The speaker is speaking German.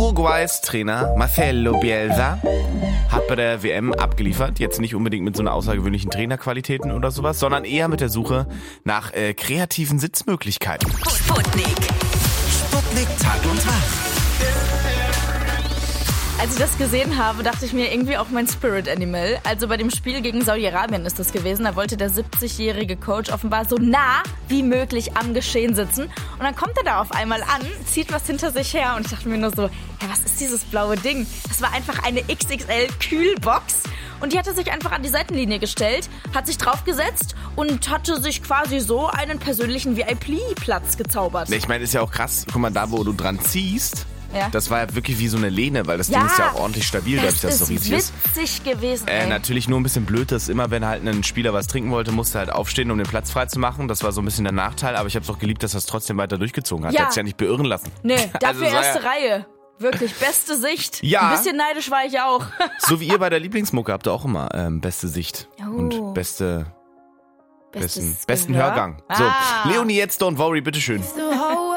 Uruguays Trainer Marcelo Bielsa hat bei der WM abgeliefert. Jetzt nicht unbedingt mit so einer außergewöhnlichen Trainerqualitäten oder sowas, sondern eher mit der Suche nach kreativen Sitzmöglichkeiten. Sputnik Tag und Tag. Als ich das gesehen habe, dachte ich mir irgendwie auch mein Spirit Animal. Also bei dem Spiel gegen Saudi-Arabien ist das gewesen. Da wollte der 70-jährige Coach offenbar so nah wie möglich am Geschehen sitzen. Und dann kommt er da auf einmal an, zieht was hinter sich her. Und ich dachte mir nur so, ja, was ist dieses blaue Ding? Das war einfach eine XXL-Kühlbox. Und die hatte sich einfach an die Seitenlinie gestellt, hat sich draufgesetzt und hatte sich quasi so einen persönlichen VIP-Platz gezaubert. Ich meine, ist ja auch krass. Guck mal, da wo du dran ziehst, Ja. das war ja wirklich wie so eine Lehne, weil das Ding ist ja auch ordentlich stabil, dadurch, dass es so riesig ist. Das ist witzig gewesen, ey. Natürlich nur ein bisschen blöd, dass immer, wenn halt ein Spieler was trinken wollte, musste halt aufstehen, um den Platz frei zu machen. Das war so ein bisschen der Nachteil, aber ich habe es auch geliebt, dass er es trotzdem weiter durchgezogen hat. Ja. Er hat sich ja nicht beirren lassen. Nee, dafür es war erste Reihe. Wirklich, beste Sicht. Ja. Ein bisschen neidisch war ich auch. So wie ihr bei der Lieblingsmucke habt ihr auch immer beste Sicht Oh. und besten Bestes Gehör? Hörgang. So, Leonie, jetzt Don't Worry, bitteschön.